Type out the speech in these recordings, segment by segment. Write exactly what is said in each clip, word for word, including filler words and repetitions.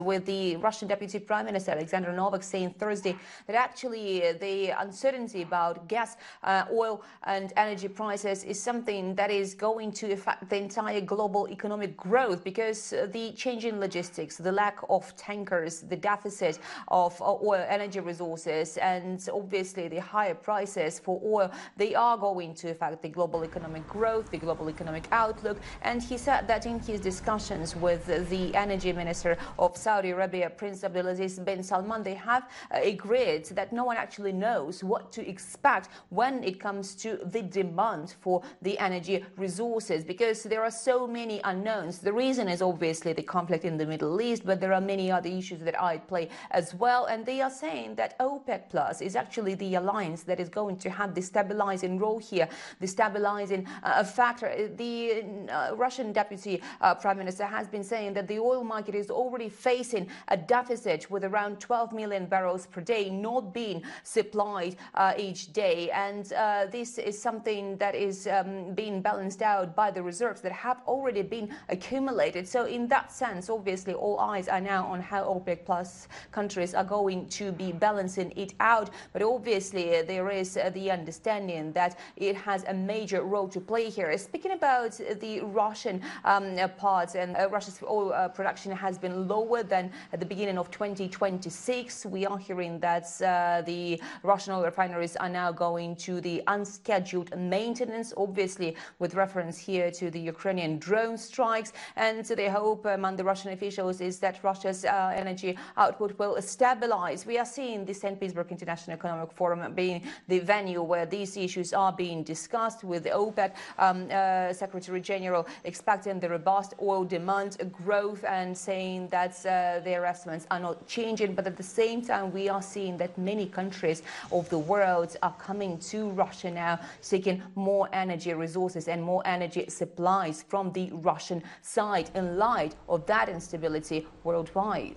with the Russian Deputy Prime Minister Alexander Novak saying Thursday that actually the uncertainty about gas, uh, oil and energy prices is something that is going to affect the entire global economic growth, because the change in logistics, the lack of tankers, the deficit of oil energy resources, and obviously the higher prices for oil, they are going to affect the global economic growth, the global economic outlook. And he said that in his discussions with the energy minister of Saudi Arabia, Prince Abdulaziz bin Salman, they have uh, agreed that no one actually knows what to expect when it comes to the demand for the energy resources, because there are so many unknowns. The reason is obviously the conflict in the Middle East, but there are many other issues that are at play as well. And they are saying that OPEC Plus is actually the alliance that is going to have the stabilizing role here, the stabilizing uh, factor. The uh, Russian Deputy uh, Prime Minister has been saying that the oil market is already facing a deficit with around twelve million barrels per day not being supplied uh, each day. And uh, this is something that is um, being balanced out by the reserves that have already been accumulated. So in that sense, obviously, all eyes are now on how OPEC Plus countries are going to be balancing it out. But obviously, uh, there is uh, the understanding that it has a major role to play here. Speaking about the Russian um, parts, and uh, Russia's oil uh, production has been lower than at the beginning of twenty twenty-six. We are hearing that uh, the Russian oil refineries are now going to the unscheduled maintenance, obviously with reference here to the Ukrainian drone strikes. And the hope among the Russian officials is that Russia's uh, energy output will stabilize. We are seeing the Saint Petersburg International Economic Forum being the venue where these issues are being discussed, with the OPEC um, uh, Secretary General expecting the robust oil demand growth and saying that uh, their estimates are not changing. But at the same time, we are seeing that many countries of the world are coming to Russia now, seeking more energy resources and more energy supplies from the Russian side in light of that instability worldwide.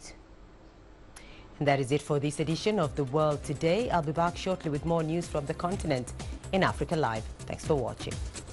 And that is it for this edition of The World Today. I'll be back shortly with more news from the continent in Africa Live. Thanks for watching.